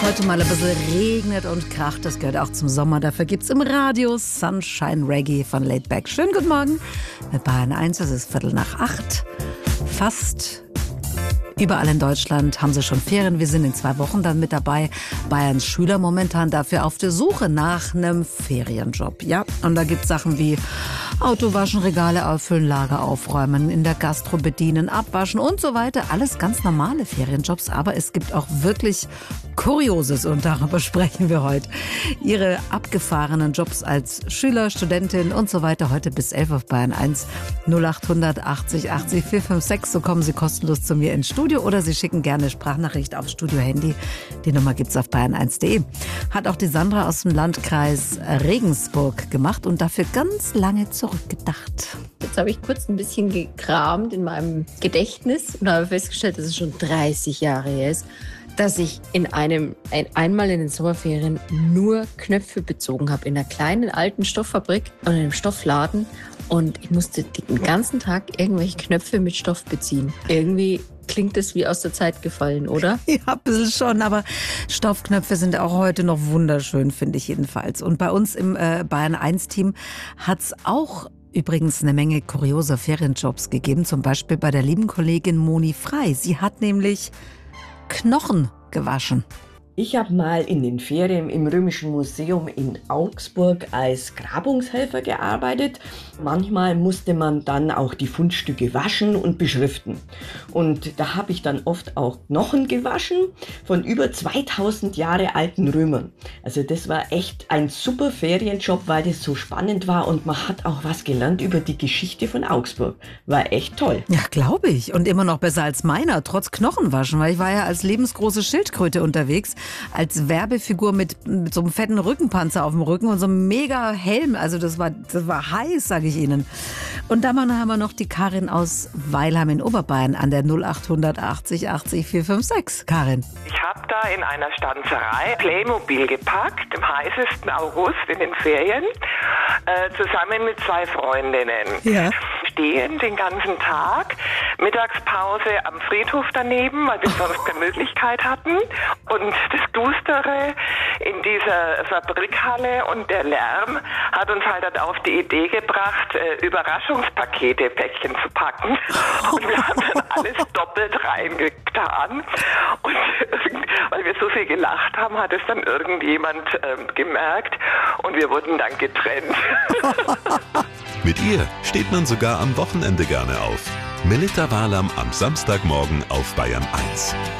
es heute mal ein bisschen regnet und kracht, das gehört auch zum Sommer. Dafür gibt es im Radio Sunshine Reggae von Laidback. Schönen guten Morgen mit Bayern 1, es ist 7:45. Fast überall in Deutschland haben sie schon Ferien. Wir sind in 2 Wochen dann mit dabei. Bayerns Schüler momentan dafür auf der Suche nach einem Ferienjob. Ja, und da gibt es Sachen wie Auto waschen, Regale auffüllen, Lager aufräumen, in der Gastro bedienen, abwaschen und so weiter. Alles ganz normale Ferienjobs, aber es gibt auch wirklich Kurioses und darüber sprechen wir heute. Ihre abgefahrenen Jobs als Schüler, Studentin und so weiter. Heute bis 11 auf Bayern 1 0800 80 80 456. So kommen Sie kostenlos zu mir ins Studio oder Sie schicken gerne Sprachnachricht auf Studio-Handy. Die Nummer gibt's auf bayern1.de. Hat auch die Sandra aus dem Landkreis Regensburg gemacht und dafür ganz lange zurückgedacht. Jetzt habe ich kurz ein bisschen gekramt in meinem Gedächtnis und habe festgestellt, dass es schon 30 Jahre her ist, dass ich einmal in den Sommerferien nur Knöpfe bezogen habe in einer kleinen alten Stofffabrik und in einem Stoffladen, und ich musste den ganzen Tag irgendwelche Knöpfe mit Stoff beziehen. Irgendwie klingt das wie aus der Zeit gefallen, oder? Ja, ein bisschen schon, aber Stoffknöpfe sind auch heute noch wunderschön, finde ich jedenfalls. Und bei uns im Bayern 1 Team hat's auch übrigens eine Menge kurioser Ferienjobs gegeben, zum Beispiel bei der lieben Kollegin Moni Frei. Sie hat nämlich Knochen gewaschen. Ich habe mal in den Ferien im Römischen Museum in Augsburg als Grabungshelfer gearbeitet. Manchmal musste man dann auch die Fundstücke waschen und beschriften. Und da habe ich dann oft auch Knochen gewaschen von über 2000 Jahre alten Römern. Also das war echt ein super Ferienjob, weil das so spannend war und man hat auch was gelernt über die Geschichte von Augsburg. War echt toll. Ja, glaube ich. Und immer noch besser als meiner, trotz Knochenwaschen, weil ich war ja als lebensgroße Schildkröte unterwegs. Als Werbefigur mit so einem fetten Rückenpanzer auf dem Rücken und so einem mega Helm. Also das war heiß, sage ich Ihnen. Und dann haben wir noch die Karin aus Weilheim in Oberbayern an der 0800 80 80 456. Karin. Ich habe da in einer Stanzerei Playmobil gepackt, im heißesten August in den Ferien, zusammen mit 2 Freundinnen. Ja. Stehen den ganzen Tag, Mittagspause am Friedhof daneben, weil wir sonst keine Möglichkeit hatten. Und das Dustere in dieser Fabrikhalle und der Lärm hat uns halt dann auf die Idee gebracht, Überraschungspakete, Päckchen zu packen. Und wir haben dann alles doppelt reingetan. Und weil wir so viel gelacht haben, hat es dann irgendjemand gemerkt und wir wurden dann getrennt. Mit ihr steht man sogar am Wochenende gerne auf. Melita Walam am Samstagmorgen auf Bayern 1.